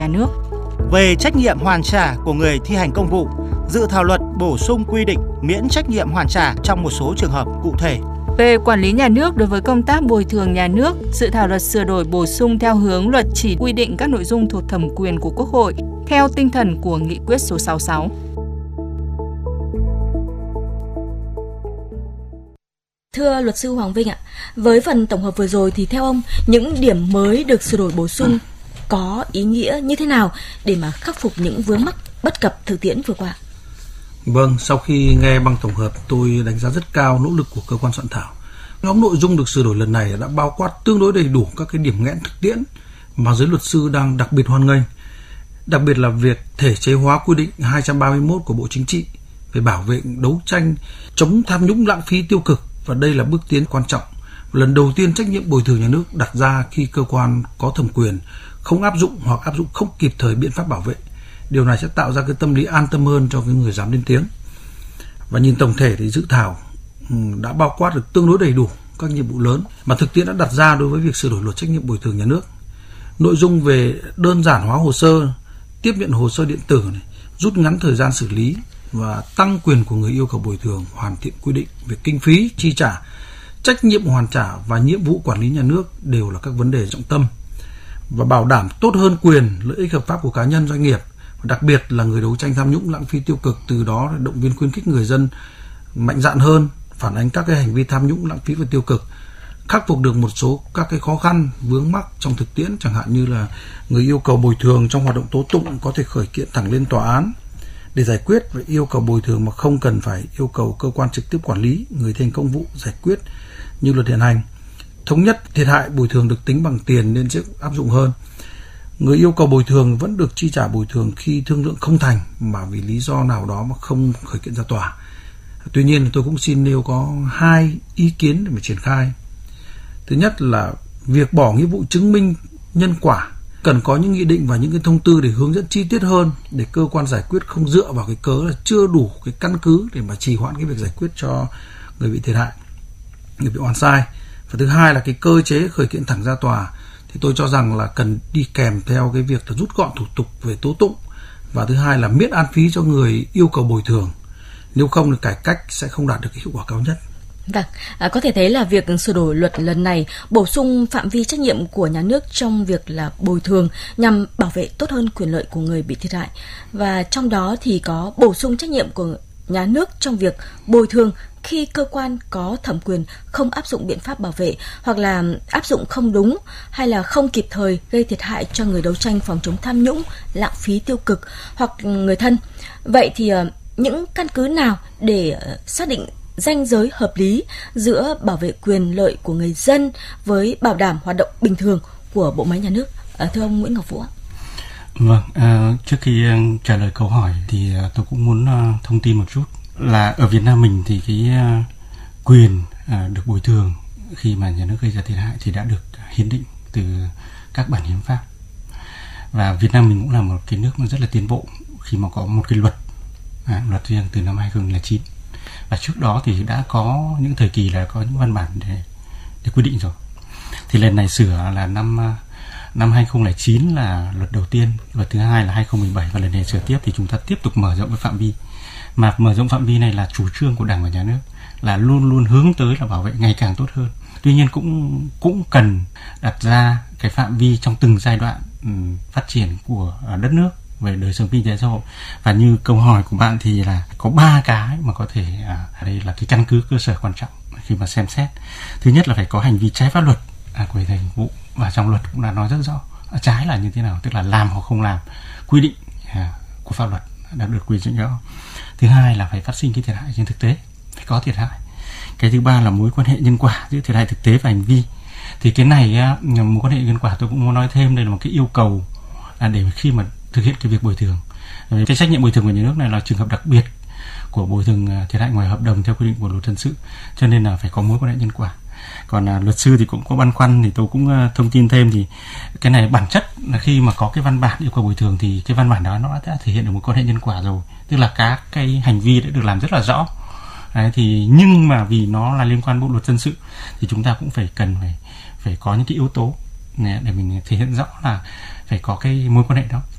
nhà nước. Về trách nhiệm hoàn trả của người thi hành công vụ, dự thảo luật bổ sung quy định miễn trách nhiệm hoàn trả trong một số trường hợp cụ thể. Về quản lý nhà nước đối với công tác bồi thường nhà nước, dự thảo luật sửa đổi bổ sung theo hướng luật chỉ quy định các nội dung thuộc thẩm quyền của Quốc hội theo tinh thần của Nghị quyết số 66. Thưa luật sư Hoàng Vinh ạ, với phần tổng hợp vừa rồi thì theo ông, những điểm mới được sửa đổi bổ sung có ý nghĩa như thế nào để mà khắc phục những vướng mắc bất cập thực tiễn vừa qua? Vâng, sau khi nghe băng tổng hợp, tôi đánh giá rất cao nỗ lực của cơ quan soạn thảo. Nhóm nội dung được sửa đổi lần này đã bao quát tương đối đầy đủ các cái điểm nghẽn thực tiễn mà giới luật sư đang đặc biệt hoan nghênh. Đặc biệt là việc thể chế hóa quy định 231 của Bộ Chính trị về bảo vệ, đấu tranh, chống tham nhũng lãng phí tiêu cực, và đây là bước tiến quan trọng. Lần đầu tiên trách nhiệm bồi thường nhà nước đặt ra khi cơ quan có thẩm quyền không áp dụng hoặc áp dụng không kịp thời biện pháp bảo vệ. Điều này sẽ tạo ra cái tâm lý an tâm hơn cho cái người dám lên tiếng. Và nhìn tổng thể thì dự thảo đã bao quát được tương đối đầy đủ các nhiệm vụ lớn mà thực tiễn đã đặt ra đối với việc sửa đổi luật trách nhiệm bồi thường nhà nước. Nội dung về đơn giản hóa hồ sơ, tiếp nhận hồ sơ điện tử, rút ngắn thời gian xử lý và tăng quyền của người yêu cầu bồi thường, hoàn thiện quy định về kinh phí chi trả, trách nhiệm hoàn trả và nhiệm vụ quản lý nhà nước đều là các vấn đề trọng tâm, và bảo đảm tốt hơn quyền lợi ích hợp pháp của cá nhân, doanh nghiệp, và đặc biệt là người đấu tranh tham nhũng lãng phí tiêu cực, từ đó động viên khuyến khích người dân mạnh dạn hơn phản ánh các cái hành vi tham nhũng lãng phí và tiêu cực, khắc phục được một số các cái khó khăn vướng mắc trong thực tiễn, chẳng hạn như là người yêu cầu bồi thường trong hoạt động tố tụng có thể khởi kiện thẳng lên tòa án để giải quyết và yêu cầu bồi thường mà không cần phải yêu cầu cơ quan trực tiếp quản lý người thi hành công vụ giải quyết như luật hiện hành. Thống nhất thiệt hại bồi thường được tính bằng tiền nên sẽ áp dụng hơn. Người yêu cầu bồi thường vẫn được chi trả bồi thường khi thương lượng không thành mà vì lý do nào đó mà không khởi kiện ra tòa. Tuy nhiên tôi cũng xin nêu có 2 ý kiến để mà triển khai. Thứ nhất là việc bỏ nghĩa vụ chứng minh nhân quả, cần có những nghị định và những cái thông tư để hướng dẫn chi tiết hơn, để cơ quan giải quyết không dựa vào cái cớ là chưa đủ cái căn cứ để mà trì hoãn cái việc giải quyết cho người bị thiệt hại, người bị oan sai. Và thứ hai là cái cơ chế khởi kiện thẳng ra tòa thì tôi cho rằng là cần đi kèm theo cái việc là rút gọn thủ tục về tố tụng, và thứ hai là miễn án phí cho người yêu cầu bồi thường. Nếu không thì cải cách sẽ không đạt được cái hiệu quả cao nhất. Vâng, có thể thấy là việc sửa đổi luật lần này bổ sung phạm vi trách nhiệm của nhà nước trong việc là bồi thường nhằm bảo vệ tốt hơn quyền lợi của người bị thiệt hại, và trong đó thì có bổ sung trách nhiệm của nhà nước trong việc bồi thường khi cơ quan có thẩm quyền không áp dụng biện pháp bảo vệ, hoặc là áp dụng không đúng hay là không kịp thời gây thiệt hại cho người đấu tranh phòng chống tham nhũng, lãng phí tiêu cực hoặc người thân. Vậy thì những căn cứ nào để xác định ranh giới hợp lý giữa bảo vệ quyền lợi của người dân với bảo đảm hoạt động bình thường của bộ máy nhà nước? Thưa ông Nguyễn Ngọc Vũ. Vâng, trước khi trả lời câu hỏi thì tôi cũng muốn thông tin một chút là ở Việt Nam mình thì cái quyền được bồi thường khi mà nhà nước gây ra thiệt hại thì đã được hiến định từ các bản hiến pháp. Và Việt Nam mình cũng là một cái nước mà rất là tiến bộ khi mà có một cái luật riêng từ năm 2009. Và trước đó thì đã có những thời kỳ là có những văn bản để quy định rồi. Thì lần này sửa là năm 2009 là luật đầu tiên, luật thứ hai là 2017, và lần này sửa tiếp thì chúng ta tiếp tục mở rộng cái phạm vi. Mà mở rộng phạm vi này là chủ trương của Đảng và Nhà nước, là luôn luôn hướng tới là bảo vệ ngày càng tốt hơn. Tuy nhiên cũng cần đặt ra cái phạm vi trong từng giai đoạn phát triển của đất nước về đời sống kinh tế xã hội. Và như câu hỏi của bạn thì là có 3 cái mà có thể đây là cái căn cứ cơ sở quan trọng khi mà xem xét. Thứ nhất là phải có hành vi trái pháp luật của người thi hành công vụ, và trong luật cũng đã nói rất rõ trái là như thế nào, tức là làm hoặc không làm, quy định của pháp luật đã được quy định rõ. Thứ hai là phải phát sinh cái thiệt hại trên thực tế, phải có thiệt hại. Cái thứ ba là mối quan hệ nhân quả giữa thiệt hại thực tế và hành vi. Thì cái này mối quan hệ nhân quả tôi cũng muốn nói thêm, đây là một cái yêu cầu để khi mà thực hiện cái việc bồi thường. Cái trách nhiệm bồi thường của nhà nước này là trường hợp đặc biệt của bồi thường thiệt hại ngoài hợp đồng theo quy định của luật dân sự, cho nên là phải có mối quan hệ nhân quả. Còn luật sư thì cũng có băn khoăn, thì tôi cũng thông tin thêm, thì cái này bản chất là khi mà có cái văn bản yêu cầu bồi thường thì cái văn bản đó nó đã thể hiện được một quan hệ nhân quả rồi, tức là các cái hành vi đã được làm rất là rõ. Đấy, thì nhưng mà vì nó là liên quan bộ luật dân sự thì chúng ta cũng cần phải có những cái yếu tố để mình thể hiện rõ là phải có cái mối quan hệ đó.